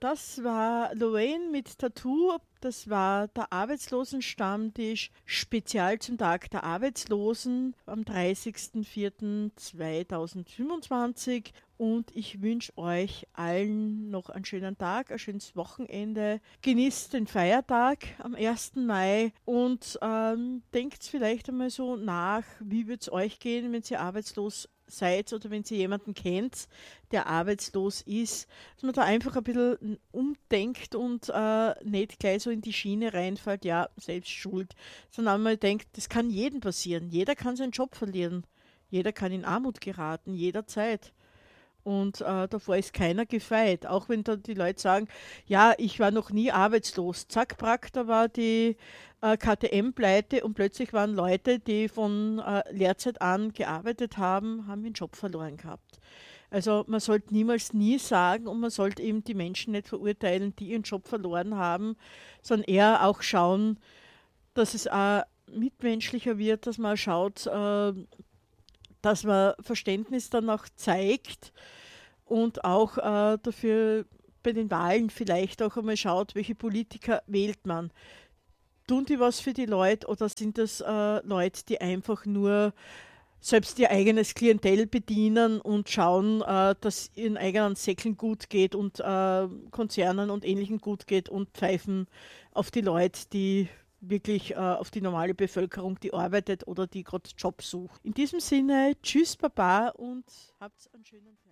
das war Lorraine mit Tattoo. Das war der Arbeitslosenstammtisch spezial zum Tag der Arbeitslosen am 30.04.2025. Und ich wünsche euch allen noch einen schönen Tag, ein schönes Wochenende. Genießt den Feiertag am 1. Mai und denkt vielleicht einmal so nach, wie wird es euch gehen, wenn ihr arbeitslos seid oder wenn ihr jemanden kennt, der arbeitslos ist, dass man da einfach ein bisschen umdenkt und nicht gleich so in die Schiene reinfällt, ja, selbst schuld, sondern man denkt, das kann jedem passieren. Jeder kann seinen Job verlieren. Jeder kann in Armut geraten, jederzeit. Und davor ist keiner gefeit. Auch wenn da die Leute sagen, ja, ich war noch nie arbeitslos. Zack, brack, da war die KTM pleite und plötzlich waren Leute, die von Lehrzeit an gearbeitet haben, haben den Job verloren gehabt. Also man sollte niemals nie sagen und man sollte eben die Menschen nicht verurteilen, die ihren Job verloren haben, sondern eher auch schauen, dass es auch mitmenschlicher wird, dass man schaut, dass man Verständnis dann auch zeigt und auch dafür bei den Wahlen vielleicht auch einmal schaut, welche Politiker wählt man. Tun die was für die Leute oder sind das Leute, die einfach nur selbst ihr eigenes Klientel bedienen und schauen, dass ihren eigenen Säckeln gut geht und Konzernen und Ähnlichem gut geht und pfeifen auf die Leute, die wirklich auf die normale Bevölkerung, die arbeitet oder die gerade Job sucht. In diesem Sinne, tschüss Baba und habt einen schönen Tag.